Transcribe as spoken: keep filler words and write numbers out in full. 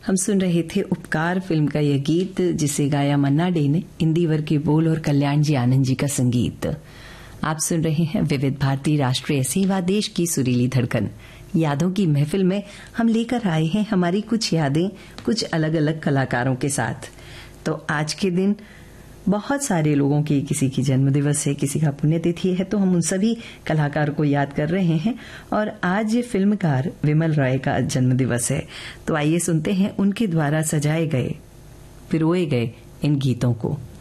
हम सुन रहे थे उपकार फिल्म का यह गीत, जिसे गाया मन्ना डे ने, इंदिवर के बोल और कल्याण जी आनंद जी का संगीत। आप सुन रहे हैं विविध भारती राष्ट्रीय सेवा, देश की सुरीली धड़कन। यादों की महफिल में हम लेकर आए हैं हमारी कुछ यादें कुछ अलग अलग कलाकारों के साथ। तो आज के दिन बहुत सारे लोगों की, किसी की जन्म दिवस है, किसी का पुण्यतिथि है, तो हम उन सभी कलाकार को याद कर रहे हैं। और आज ये फिल्मकार विमल रॉय का जन्म दिवस है। तो आइए सुनते हैं उनके द्वारा सजाए गए, पिरोए गए इन गीतों को।